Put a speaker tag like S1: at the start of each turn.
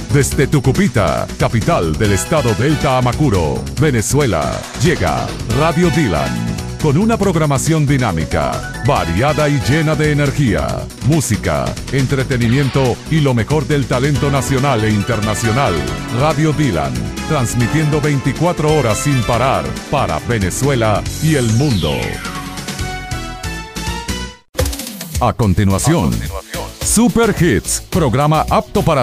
S1: Desde Tucupita, capital del estado Delta Amacuro, Venezuela, llega Radio Dylan. Con una programación dinámica, variada y llena de energía, música, entretenimiento y lo mejor del talento nacional e internacional. Radio Dylan, transmitiendo 24 horas sin parar para Venezuela y el mundo. A continuación, Super Hits, programa apto para